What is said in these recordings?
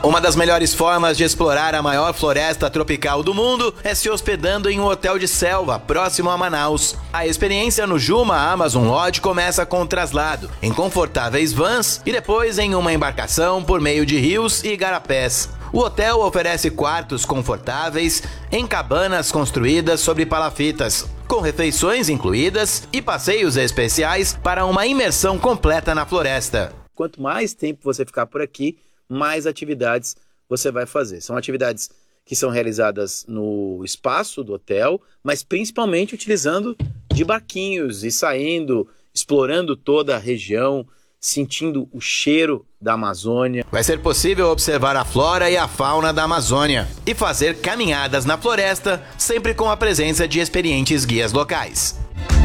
Uma das melhores formas de explorar a maior floresta tropical do mundo é se hospedando em um hotel de selva próximo a Manaus. A experiência no Juma Amazon Lodge começa com traslado, em confortáveis vans e depois em uma embarcação por meio de rios e igarapés. O hotel oferece quartos confortáveis em cabanas construídas sobre palafitas, com refeições incluídas e passeios especiais para uma imersão completa na floresta. Quanto mais tempo você ficar por aqui, mais atividades você vai fazer. São atividades que são realizadas no espaço do hotel, mas principalmente utilizando de barquinhos e saindo, explorando toda a região, sentindo o cheiro da Amazônia. Vai ser possível observar a flora e a fauna da Amazônia e fazer caminhadas na floresta, sempre com a presença de experientes guias locais.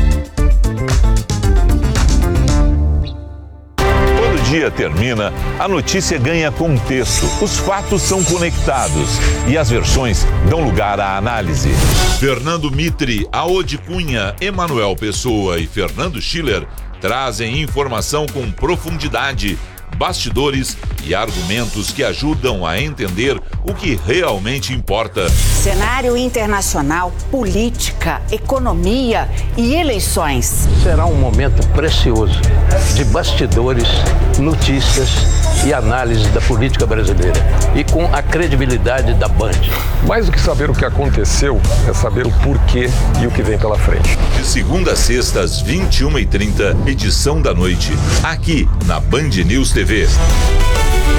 O dia termina, a notícia ganha contexto, os fatos são conectados e as versões dão lugar à análise. Fernando Mitre, Aode Cunha, Emanuel Pessoa e Fernando Schiller trazem informação com profundidade, bastidores e argumentos que ajudam a entender o que realmente importa. Cenário internacional, política, economia e eleições. Será um momento precioso de bastidores, notícias e análise da política brasileira e com a credibilidade da Band. Mais do que saber o que aconteceu, é saber o porquê e o que vem pela frente. De segunda a sexta, às 21h30, edição da noite, aqui na Band News TV.